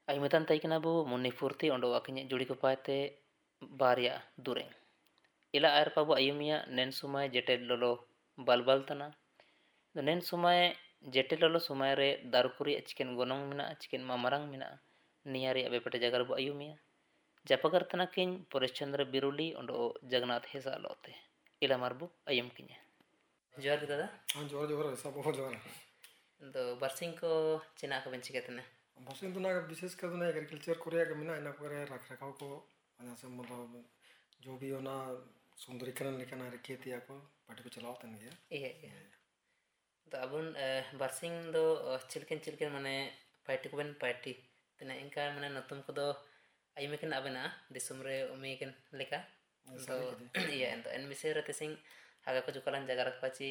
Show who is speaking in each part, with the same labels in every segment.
Speaker 1: Ay metan tay kena bu muni furti ondo wakinya judi kopate baria dureng. Ila air pabu ayumia nen sumai jete lolo balbal tana. Nen sumai jete lolo sumai re darukuri chicken gonong mina chicken mamarang mina niari abe pete jagar bu ayumia. Japagar tana kin Poreshchandra Biruli ondo Jagannath hesa lote. Ila marbu ayum kinya. Johar ke dada?
Speaker 2: जोर जोर ऐसा बहुत जोर
Speaker 1: तो बरसिंग को चिना का बेंच कहते हैं
Speaker 2: बरसिंग तो ना विशेष कर तो ना एग्रीकल्चर कोरिया के मिना इना कोरे रख रखाव को अना से मतलब जो भी हो ना सुंदरीकरण लेकर ना रखी थी आपको पार्टी को चलाओ तन गया
Speaker 1: iya तो abun बरसिंग दो चिलकेन माने पार्टी को बेन पार्टी तना इनका माने नतुम को दो ayumekin abena disumre umikin leka तो iya ento en misera tesing haga ko jukalan jagar pachi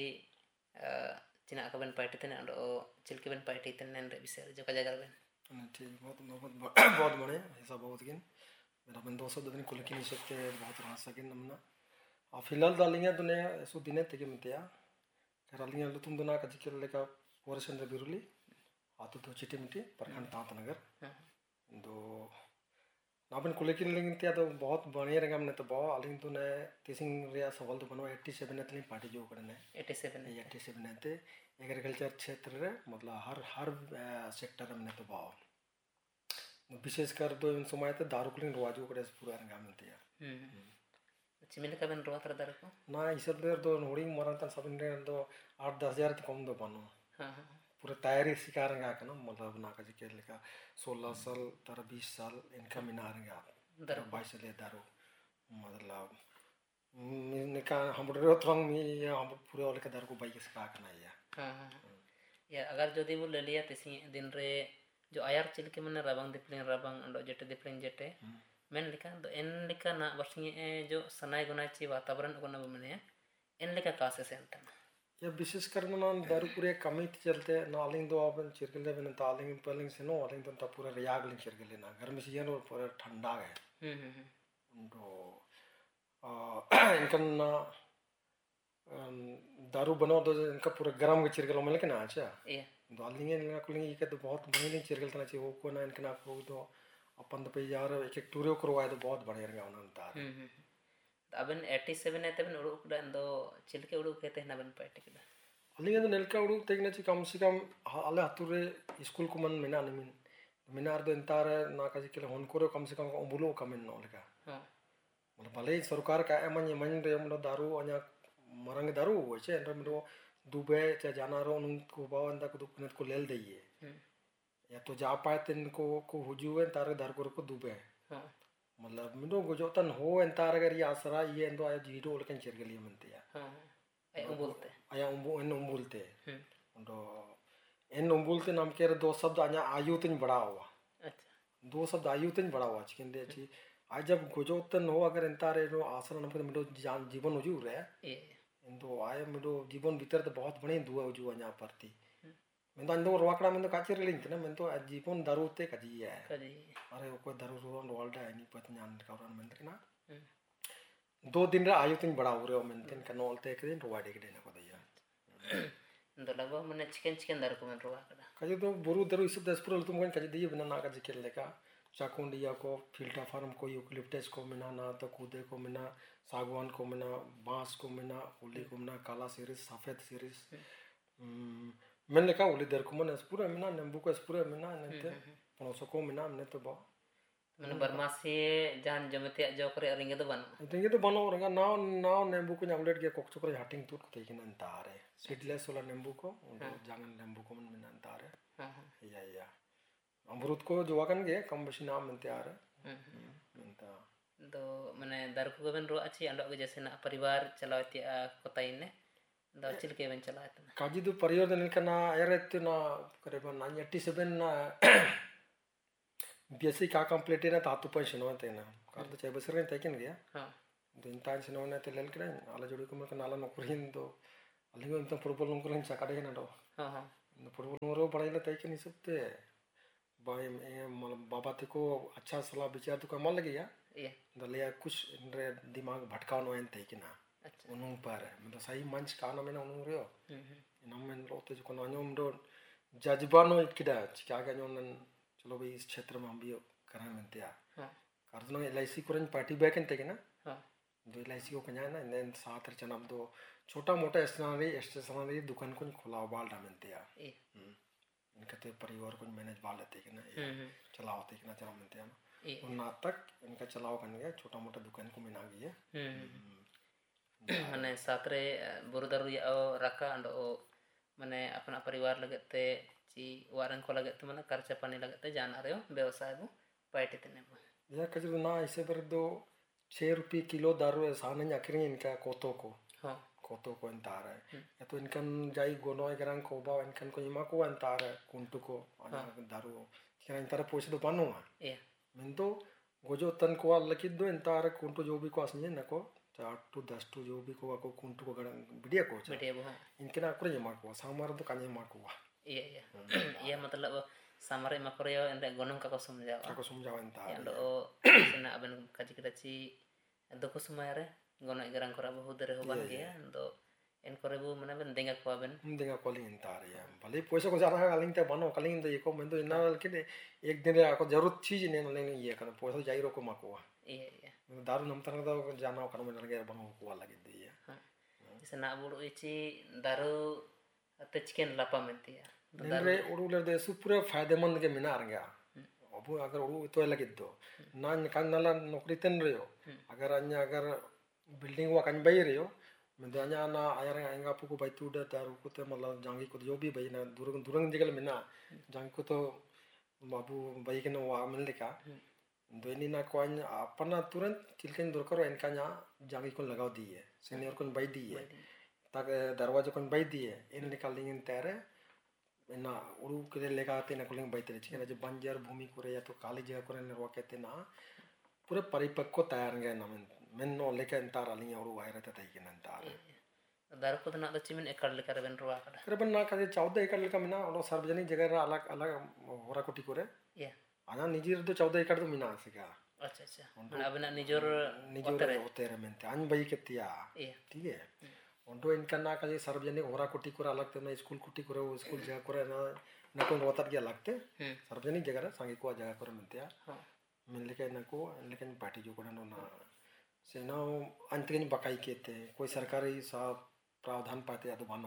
Speaker 1: cina ka ben party tene ando cilki ben party tene en bisera joka jagar ben
Speaker 2: ठीक बहुत बड़े ऐसा बहुत किन मेरा बंद 200 दिन कुल की नहीं सकते बहुत रहा सकिन नमना और फिलहाल डालेंगे तो ने ऐसो दिने तक मिलते हैं करालियां लो तुम दोना का जिक्र लेका पोरचंद्र बिरुली आतो तो चिटी मिटी प्रखंड तांत नगर दो नापन कुलेकिन लिंग त्या तो बहुत बढ़िया रंगा हमने तो बहुत अलिंग तो ने तीसिंग रिया सवाल तो बनवा 87 ने तली पार्टी जो करने 87 ने ते एग्रीकल्चर क्षेत्र रे मतलब हर सेक्टर हमने तो बहुत विशेष कर तो इन समय ते दारू कुलिंग रवाजो करे पूरा रंगा मिलते हैं
Speaker 1: चिमिल का बन रवा तर दारू को
Speaker 2: ना इसर देर तो नोड़ी मरन तन सब ने तो 8-10 हजार तो कम दो बनो पूरा तैयारी शिकार रंगा का ना मतलब ना का जिक्र लेका 16 साल तर 20 साल इनका मिना रंगा दारू 22 साल दारू मतलब निका हम रोत्रंग में या हम पूरे वाले का दारू को बाइक सका करना
Speaker 1: या अगर जो दी वो ले लिया तिसी दिन रे जो आयर चिल के मन राबांग दिप्लिन अंडो जेटे दिप्लिन जेटे मेन लिखा तो इन लिखा ना वर्षिंग जो सनाय गुना ची वातावरण को ना बमने इन लिखा कासे से अंतना
Speaker 2: या विशेष कर ना दारू पूरे कमी चलते ना अलिंग दो अपन चिरकल दे बन तालिंग पलिंग से नो अलिंग तो पूरा रियाग लिंग चिरकल ना गर्मी सीजन और पूरा ठंडा है तो इनका ना दारू बनाओ तो इनका पूरा गर्म के चिरकल मिल के ना अच्छा तो अलिंग इनका कुलिंग ये तो बहुत बढ़िया चिरकल तना चाहिए वो को ना इनका ना को तो अपन तो पे यार एक टूरियो करवाए तो बहुत बढ़िया रहेगा उन्होंने तार
Speaker 1: अबन 87 ने तबन उड़ुक डन दो चिलके उड़ुक कहते हैं ना बन पार्टी के
Speaker 2: अलिंग तो नेलका उड़ुक तेगना ची कम से कम आले हतुरे स्कूल को मन मिना नमिन मिनार दो इंतार ना का जिकले होन कोरो कम से कम उबुलो कमिन नो लेका मतलब भले सरकार का एमन ये मन रे मतलब दारू अन्या मरंग दारू होचे एंड मतलब दुबे चे जाना रो उनको बावंदा को दुपनेत को लेल दइए या तो जा पाए तिन को हुजुए तारे दारू को दुबे मतलब मिनो गुजोतन हो एंतार अगर ये आसरा ये एंदो आया जीरो लेकिन चिरगली मनते या आया उम्बुलते तो इन उम्बुलते नाम के दो शब्द आया आयु तिन बड़ा हुआ दो शब्द आयु तिन बड़ा हुआ चिकन दे छी आज जब गुजोतन हो अगर एंतार नो आसरा नाम के मिनो जीवन हुजू रे तो आया मिनो जीवन भीतर तो बहुत बड़ी दुआ हुजू आया परती मैं तो अंदर रोकड़ा में तो काचर लिंक ना मैं तो जीवन दारू ते कजी है अरे वो कोई दारू रोन रोल्डा है नहीं पता जान का रोन में ना 2 दिन रे आयु तिन बड़ा हो रे मैं तिन का नॉल ते के दिन रोवाडे के देना को दिया
Speaker 1: तो लगभग मैंने चिकन दारू को मैं रोवा करा
Speaker 2: कजी तो बुरु दारू इस 10 पुरल तुम कोन कजी दिए बिना ना का जिक्र लेका चाकुंडिया को फिल्टा फार्म को यूकलिप्टस को मिना ना तो कूदे को मिना सागवान को मिना बांस को मिना उली को मिना काला सीरीज सफेद सीरीज मैंने कहा उली दर को मन पूरा मिना नींबू को पूरा मिना नते पनोसो को मिना हमने तो बा
Speaker 1: मैंने बरमासी जान जमते जो करे रिंगे तो
Speaker 2: बनो रंगा नाव नींबू को चॉकलेट के कोक चोकर हटिंग तूट को तेकिन अंतारे सीडलेस वाला नींबू को जांगन नींबू को मन मिना अंतारे या अमरूद को जो वाकन के कम बशी नाम मिलते आ रहे मिलता
Speaker 1: तो मैंने दर को बन रो अच्छी अंडो के जैसे ना परिवार चलावती कोताई ने दो चिल के बन चलाते ना
Speaker 2: काजी तो परिवार ने करना एरेत ना करीबन 87 ना बीएससी का कंप्लीट है ना तातु पेंशन होते ना कर तो चाहे बसर ने तकिन गया तो इंतान से ने ते लेल करे आला जोड़ी को मक नाला नौकरी तो अलिगो तो फुटबॉल नौकरी चकाडे ना दो फुटबॉल नौकरी पढ़ाई तकिन सकते भाई मतलब बाबा ते को अच्छा सलाह विचार तो कमाल लगे या दलिया कुछ इनरे दिमाग भटकावन वन थे कि ना उनु पर मतलब सही मंच काना में ना उनु रे इनम में लोते जो कोन अन्योम दो जज्बानो इकिदा क्या गनो नन चलो भाई इस क्षेत्र में हम भी करें मिलते हैं कार्य LIC को पार्टी बैक इन तेगे ना दो LIC को कन्या ना इन साथ चना दो छोटा मोटा स्टेशनरी दुकान को खुला बाल डालते हैं इनका तो परिवार को मैनेज बाल लेते हैं ना चलाओ तेगे ना चला मिलते हैं और ना तक इनका चलाओ करने का छोटा मोटा दुकान को मिला गया
Speaker 1: मने सातरे बुरुदारू या रखा अंडो मने अपना परिवार लगते ची वारन को लगते मने खर्चा पानी लगते जाना रहे हो व्यवसाय बो पाइटे तने बो
Speaker 2: या कजर ना ऐसे पर दो 6 रुपये किलो दारू सानन आखिरी इनका कोतो को अंतार है या तो इनकन जाई गोनो एगरांग को बा इनकन को इमा को अंतार है कुंटू को दारू क्या अंतार पोसे तो पानो है मैं तो गोजो तन को लकी दो अंतार कुंटू जो भी को असने न को 8 to 10 to जो भी को कुंटू को गड़न बिडिया को इनके ना कुरे इमा को सामार तो काने इमा को
Speaker 1: ये मतलब सामरे मकरियो एंड गोनम का समझाओ
Speaker 2: अंतार
Speaker 1: या दो सेना अबन काजी कदाची दुख समय रे गोनो एगरांग करा बहुत दरे होबन गया दो इन करे बो मने बन देंगा को
Speaker 2: लिंग अंतार या भले पैसा को जाना है अलिंग ते बनो कलिंग तो ये को मैं तो इना के एक दिन को जरूरत चीज ने लेने ये कर पैसा जाई रो को मको दारू नमतर तो जाना कर में लगे बनो को लगे दिए
Speaker 1: जैसे ना बुड़ो इची दारू तचकेन लापा मेंतिया
Speaker 2: नरे उड़ुले दे सुपुरे फायदेमंद के मिना रंगा अब अगर उड़ु तो लगे दो ना निकाल नाला नौकरी तन रयो अगर अन्य अगर बिल्डिंग वा कन बई रयो मैं तो अन्य ना आयर आएगा पुको भाई तू दारू को तो मतलब जांगी को जो भी भाई ना दुरंग जगल मिना जांगी को तो बाबू भाई के नो वा मिल का दो इनी ना को अपना तुरंत चिलकन दूर करो इनका ना जांगी को लगाओ दिए सीनियर को भाई दिए तक दरवाजे को भाई दिए इन निकाल देंगे तेरे ना उड़ू के लेगा आते ना कोलिंग बैठे चिकन जो बंजर भूमि को या तो काली जगह को निर्वाह कहते ना पूरे परिपक्व तैयार गए ना मैं नो लेके अंतार अलिंग उड़ू आए रहते थे कि अंतार
Speaker 1: दारू को ना तो चिमिन एकड़ लेकर बन रुआ कर
Speaker 2: करबन ना करे 14 एकड़ लेकर मिना और सार्वजनिक जगह अलग अलग होरा कोटी करे आना निजी तो 14 एकड़ तो मिना से क्या
Speaker 1: अच्छा माने अब ना निजोर
Speaker 2: होते रे मेंते अन भाई केतिया ठीक है उनको इनका ना कहीं सार्वजनिक होरा कुटी कुरा लगते ना स्कूल कुटी करे स्कूल जगह करे ना को रोतात गया लगते सार्वजनिक जगह संगी को जगह करे मिलते हैं मिल लेके ना को लेकिन पार्टी जो करे ना से ना अंतरिन बकाई केते कोई सरकारी साहब प्रावधान पाते या तो बनो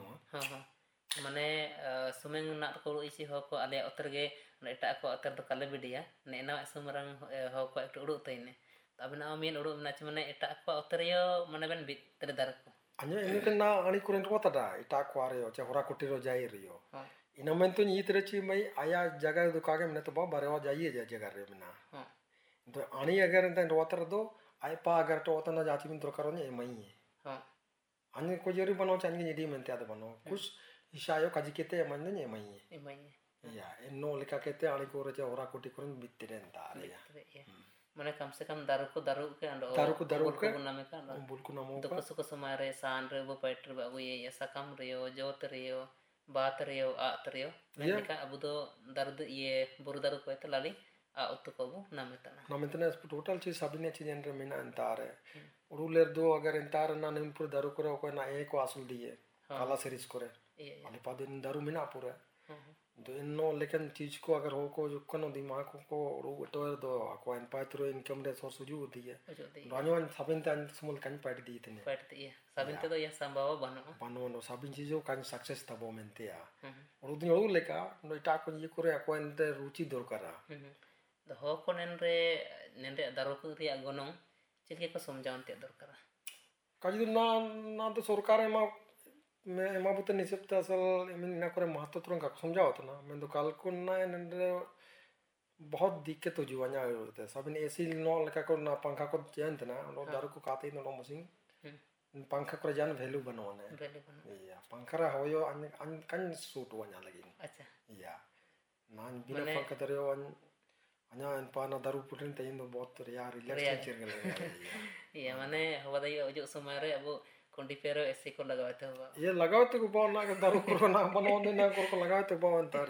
Speaker 1: माने सुमेंग ना को इसी हो को आले उतर गे एटा को उतर तो कले बिडिया ने ना सुमरंग हो को एक उडु तइने तबना मेन उडु ना माने एटा को उतरियो माने बन बितर दर को
Speaker 2: अन्य इनके ना आनी कुरें तो पता इटा क्वारे हो चाहे होरा कुटी रो जाई रियो इन में तो नी तरह ची मई आया जगह दुका के मैंने तो बहुत बारे वा जाइए जगह रे मना तो आनी अगर इंतन रोतर दो आए पा अगर तो उतना जाती में तो करो ने मई है अन्य को जरूरी बनो चाहिए निडी मेंते आदे बनो कुछ इशायो काजी केते मन ने मई या नो लिखा केते आनी को रे होरा कुटी कुरें बितरे तारे
Speaker 1: माने कम से कम दारू के
Speaker 2: दारू के
Speaker 1: नामे का
Speaker 2: बुल को नामो
Speaker 1: तो कसु कसु मारे सान रे वो पैटर बाबू ये सकम रियो जोत रियो बात रियो आत रियो मेनका अबु दो दर्द ये बुरु दारू को तो लाली आ उत को नामे तना
Speaker 2: टोटल चीज सभी चीज रे मिना अंतार है उड़ुले दो अगर अंतार ना निमपुर दारू करे को ना एक वासुल दिए काला सीरीज करे वाले पादिन दारू मिना पूरा तो इन्नो लेकिन चीज को अगर हो को जो कनो दिमाग को रो तो दो को इन पात्रो इनकम रे सोर्स जो होती है राजवान साबिन तन स्मॉल कन पार्टी दी थे
Speaker 1: पार्टी साबिन तो ये संभव
Speaker 2: बनो नो साबिन चीजो कन सक्सेस तबो मेंते या और दिन रो लेका नो इटा को ये करे को इन रुचि दर करा
Speaker 1: द हो को नेंरे दारू को रे गोनो चिके को समझाउन ते दरकार
Speaker 2: काजी ना तो सरकार मैं एमा बुते निसप्त असल मैं ना करे महत्व तुरंग का समझाओ तो ना मैं तो काल को ना नंदे बहुत दिक्कत तो जुआना होते हैं सब ने एसी नो लगा को ना पंखा को जानते ना नो दारू को काते नो मशीन पंखा को जान वैल्यू बनवाने या पंखा रा होयो अन कन सूट वना लगी
Speaker 1: अच्छा
Speaker 2: या नान बिना पंखा दरियो अन्या इन पाना दारू पुटन ते इन बहुत यार रिलैक्स चेंगे
Speaker 1: या माने हवा दई जो समय रे अब कुंडी पेरो ऐसे को लगाते हुआ
Speaker 2: ये लगाते को बहुत ना दारू को ना बनाओ ना को लगाते बहुत